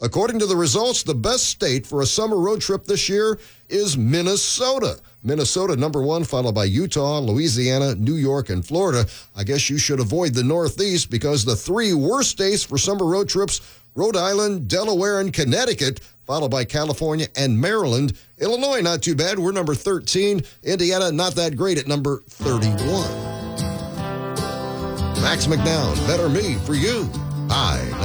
According to the results, the best state for a summer road trip this year is Minnesota. Minnesota, number one, followed by Utah, Louisiana, New York, and Florida. I guess you should avoid the Northeast because the three worst states for summer road trips, Rhode Island, Delaware, and Connecticut, followed by California and Maryland. Illinois, not too bad. We're number 13. Indiana, not that great at number 31. Max McNown, better me for you. Bye.